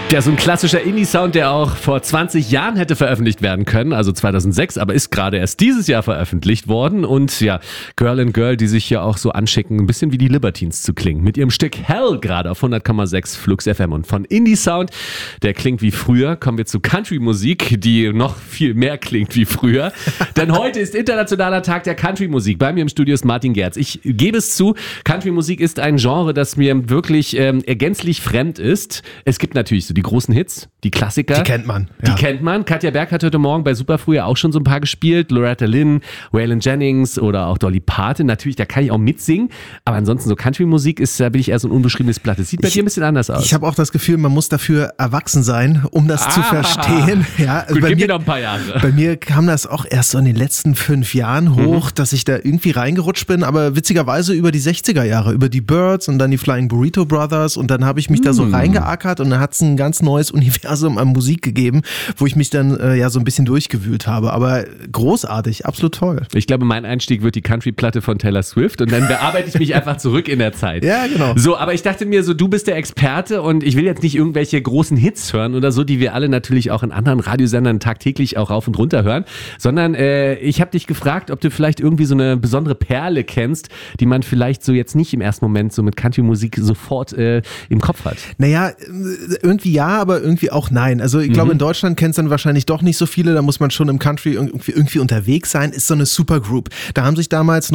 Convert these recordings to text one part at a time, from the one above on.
Ja, so ein klassischer Indie-Sound, der auch vor 20 Jahren hätte veröffentlicht werden können, also 2006, aber ist gerade erst dieses Jahr veröffentlicht worden. Und ja, Girl and Girl, die sich ja auch so anschicken, ein bisschen wie die Libertines zu klingen. Mit ihrem Stück Hell gerade auf 100,6 Flux FM. Und von Indie-Sound, der klingt wie früher, kommen wir zu Country-Musik, die noch viel mehr klingt wie früher. Denn heute ist Internationaler Tag der Country-Musik. Bei mir im Studio ist Martin Gerz. Ich gebe es zu, Country-Musik ist ein Genre, das mir wirklich gänzlich fremd ist. Es gibt natürlich so die großen Hits, die Klassiker. Die kennt man. Die kennt man. Katja Berg hat heute Morgen bei Superfrüh ja auch schon so ein paar gespielt. Loretta Lynn, Waylon Jennings oder auch Dolly Parton. Natürlich, da kann ich auch mitsingen. Aber ansonsten so Country-Musik da bin ich eher so ein unbeschriebenes Blatt. Das sieht bei dir ein bisschen anders aus. Ich habe auch das Gefühl, man muss dafür erwachsen sein, um das zu verstehen. Ja, gut, gib mir noch ein paar Jahre. Bei mir kam das auch erst so in den letzten 5 Jahren hoch, dass ich da irgendwie reingerutscht bin. Aber witzigerweise über die 60er Jahre, über die Byrds und dann die Flying Burrito Brothers. Und dann habe ich mich da so reingeackert und dann hat es ein ganz neues Universum an Musik gegeben, wo ich mich dann so ein bisschen durchgewühlt habe. Aber großartig, absolut toll. Ich glaube, mein Einstieg wird die Country-Platte von Taylor Swift und dann bearbeite ich mich einfach zurück in der Zeit. Ja, genau. So, aber ich dachte mir so, du bist der Experte und ich will jetzt nicht irgendwelche großen Hits hören oder so, die wir alle natürlich auch in anderen Radiosendern tagtäglich auch rauf und runter hören, sondern ich habe dich gefragt, ob du vielleicht irgendwie so eine besondere Perle kennst, die man vielleicht so jetzt nicht im ersten Moment so mit Country-Musik sofort im Kopf hat. Naja, irgendwie ja, aber irgendwie auch nein. Also ich glaube, in Deutschland kennt es dann wahrscheinlich doch nicht so viele, da muss man schon im Country irgendwie unterwegs sein, ist so eine Supergroup. Da haben sich damals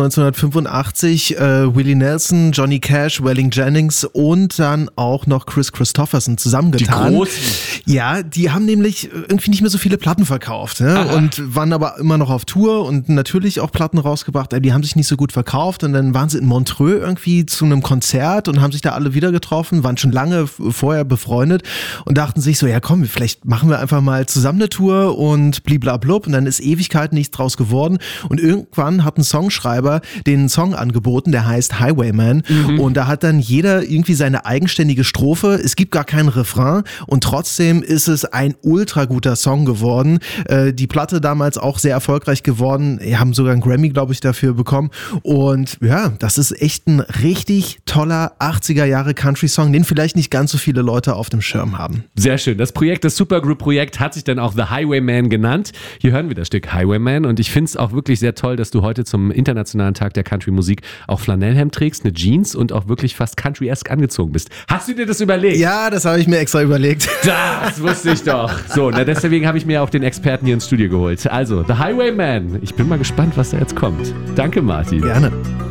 1985 Willie Nelson, Johnny Cash, Waylon Jennings und dann auch noch Chris Christopherson zusammengetan. Die Großen. Ja, die haben nämlich irgendwie nicht mehr so viele Platten verkauft, ne? Und waren aber immer noch auf Tour und natürlich auch Platten rausgebracht, die haben sich nicht so gut verkauft und dann waren sie in Montreux irgendwie zu einem Konzert und haben sich da alle wieder getroffen, waren schon lange vorher befreundet und dachten sich so, ja komm, vielleicht machen wir einfach mal zusammen eine Tour und bliblablub und dann ist Ewigkeit nichts draus geworden und irgendwann hat ein Songschreiber den Song angeboten, der heißt Highwayman und da hat dann jeder irgendwie seine eigenständige Strophe, es gibt gar keinen Refrain und trotzdem ist es ein ultra guter Song geworden, die Platte damals auch sehr erfolgreich geworden, haben sogar einen Grammy, glaube ich, dafür bekommen und ja, das ist echt ein richtig toller 80er Jahre Country-Song, den vielleicht nicht ganz so viele Leute auf dem Schirm haben. Sehr schön. Das Supergroup-Projekt hat sich dann auch The Highwayman genannt. Hier hören wir das Stück Highwayman und ich finde es auch wirklich sehr toll, dass du heute zum Internationalen Tag der Country-Musik auch Flanellhemd trägst, eine Jeans und auch wirklich fast Country-esque angezogen bist. Hast du dir das überlegt? Ja, das habe ich mir extra überlegt. Das wusste ich doch. So, deswegen habe ich mir auch den Experten hier ins Studio geholt. Also, The Highwayman. Ich bin mal gespannt, was da jetzt kommt. Danke, Martin. Gerne.